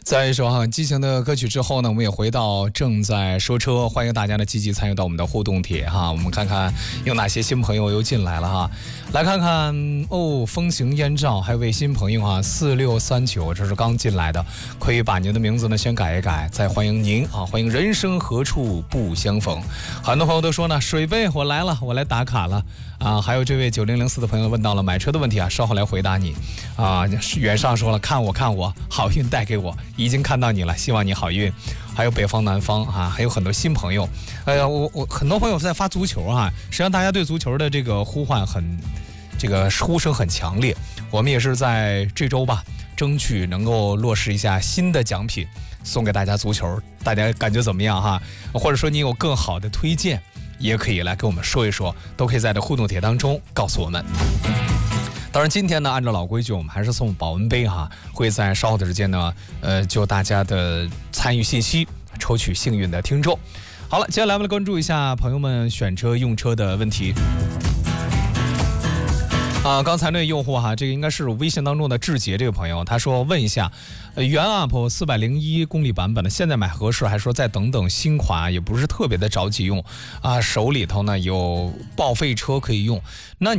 在一首很激情的歌曲之后呢，我们也回到正在说车，欢迎大家的积极参与到我们的互动帖哈。我们看看有哪些新朋友又进来了哈，来看看哦，风行烟照，还有位新朋友哈，4639，这是刚进来的，可以把您的名字呢先改一改，再欢迎您啊，欢迎人生何处不相逢。很多朋友都说呢，水杯我来了，我来打卡了啊。还有这位9004的朋友问到了买车的问题啊，稍后来回答你啊。袁尚说了，看我，好运带给我，已经看到你了，希望你好运。还有北方南方啊，还有很多新朋友。我很多朋友在发足球啊，实际上大家对足球的这个呼唤这个呼声很强烈。我们也是在这周吧，争取能够落实一下新的奖品，送给大家足球，大家感觉怎么样哈？或者说你有更好的推荐，也可以来跟我们说一说，都可以在这互动帖当中告诉我们。当然今天呢，按照老规矩，我们还是送保温杯哈，会在稍后的时间呢，就大家的参与信息抽取幸运的听众。好了，接下来我们来关注一下朋友们选车用车的问题。刚才那个用户哈，这个应该是微信当中的志杰这个朋友，他说问一下，原 UP 401公里版本的，现在买合适，还说再等等新款，也不是特别的着急用啊，手里头呢有报废车可以用，那